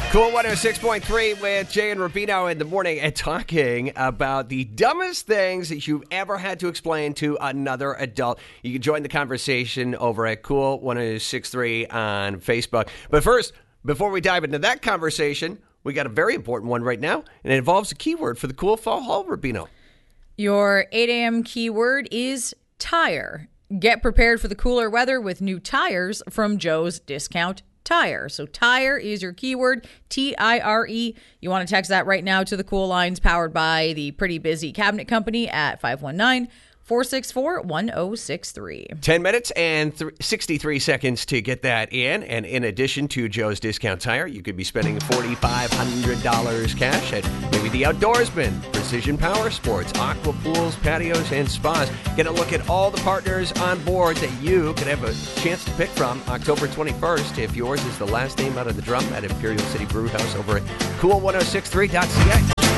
Cool 106.3 with Jay and Rubino in the morning and talking about the dumbest things that you've ever had to explain to another adult. You can join the conversation over at Cool 106.3 on Facebook. But first, before we dive into that conversation, we got a very important one right now, and it involves a keyword for the Cool Fall Haul, Rubino. Your 8 a.m. keyword is tire. Get prepared for the cooler weather with new tires from Joe's Discount Tire. So tire is your keyword, T-I-R-E. You want to text that right now to the Cool Lines powered by the Pretty Busy Cabinet Company at 519-464-1063. 10 minutes and 63 seconds to get that in. And in addition to Joe's Discount Tire, you could be spending $4,500 cash at maybe the Outdoorsman, Precision Power Sports, Aqua Pools, Patios, and Spas. Get a look at all the partners on board that you could have a chance to pick from October 21st if yours is the last name out of the drum at Imperial City Brewhouse over at cool1063.ca.